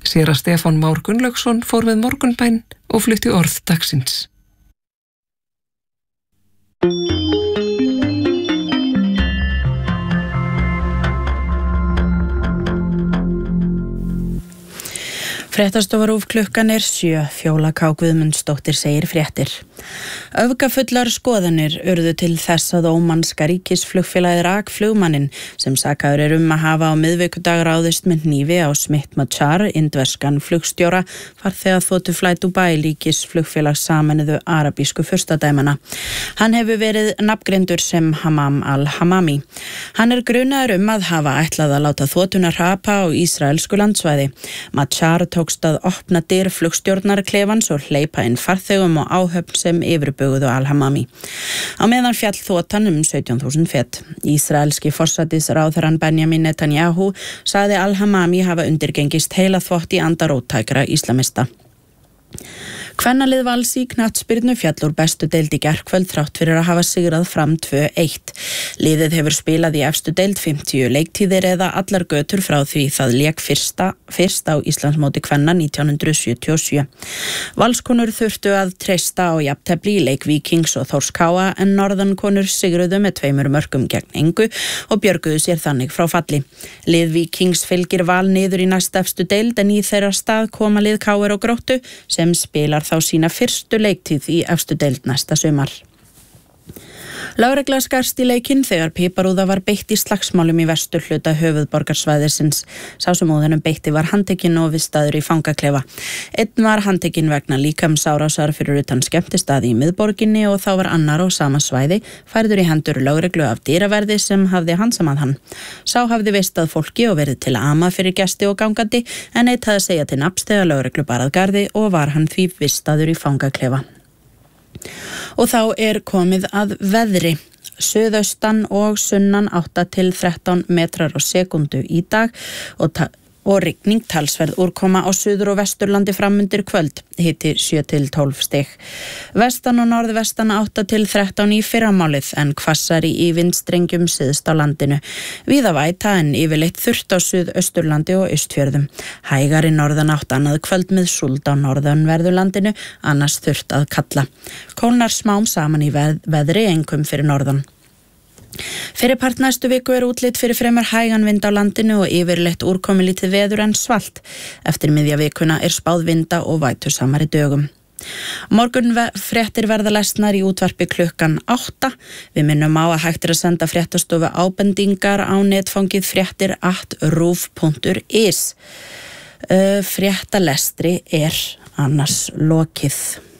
Séra Stefán Már Gunnlaugsson fór með morgunbæn og flutti orð dagsins. Fréttastofa RÚV klukkan 7, Fjóla K. Guðmundsdóttir segir fréttir. Öfgafullar skoðanir urðu til þess að ómanska ríkisflugfélagið rak flugmanninn sem sakaður að hafa á miðvikudag ráðist með hnífi á Smith Machar, indverskan flugstjóra, farþega þotu Fly Dubai ríkisflugfélags Sameinuðu arabísku furstadæmanna. Hann hefur verið nafngreindur sem Hamam al-Hamami. Hann grunaður að hafa ætlað að láta þotuna hrapa á ísraelsku landsvæði. Machar tókst að opna dyr flugstjórnarklefans og hleypa inn farþegum og áhöfn sem yfirbuguðu al-Hamami. Á meðan fjall þotan 17.000 fet. Ísraelski forsætisráðherrann Benjamin Netanyahu sagði al-Hamami hafa undirgengist heila þvott í anda róttækra íslamista. Kvennalið Vals í knattspyrnu féll úr bestu deild í gærkvöld þrátt fyrir að hafa sigrað Fram 2-1. Liðið hefur spilað í efstu deild 50 leiktíðir eða allar götur frá því það lék fyrst á Íslandsmóti kvenna 1977. Valskonur þurftu að treysta á jafntefli í leik Víkings og Þórs K.A. en norðankonur sigruðu með 2 mörkum gegn engu og björguðu sér þannig frá falli. Lið Víkings fylgir Val niður í næst efstu deild en í þeirra stað koma lið KR og Gróttu sem spilar þá sína fyrstu leiktíð í efstu deild næsta sumar. Lögregla skarst í leikinn þegar piparúða var beitt í slagsmálum í vesturhluta höfuðborgarsvæðisins. Sá sem úðunum beitti var handtekinn og vistaður í fangaklefa. Einn var handtekinn vegna líkamsárásar fyrir utan skemmtistaði í miðborginni og þá var annar á sama svæði færður í hendur lögreglu af dýraverði sem hafði handsamað hann. Sá hafði vistað fólki og verið til ama fyrir gesti og gangandi en neitaði að segja til nafns þegar lögreglu bar að garði og var hann því vistaður í fangaklefa. Og þá komið að veðri. Suðaustan og sunnan 8 til 13 metrar á sekundu í dag og rigning, talsverð úrkoma á suður- og vesturlandi framundir kvöld, hiti 7 til 12 stig. Vestan og norðvestan 8 til 13 í fyrramálið en hvassari í vindstrengjum syðst á landinu. Víða væta en yfirleitt þurrt á suðausturlandi og austfjörðum. Hægari norðan 8 annað kvöld með súld á norðanverðu landinu, annars þurrt að kalla. Kólnar smám saman í veðri einkum fyrir norðan. Fyrir part næstu viku útlit fyrir fremur hægan vind á landinu og yfirleitt úrkomulítið veður en svalt. Eftir miðja vikuna spáð vinda og vætusamari dögum. Morgun fréttir verða lesnar í útvarpi klukkan 8. Við minnum á að hægt að senda fréttastofu ábendingar á netfangið fréttir@ruv.is. Fréttalestri annars lokið.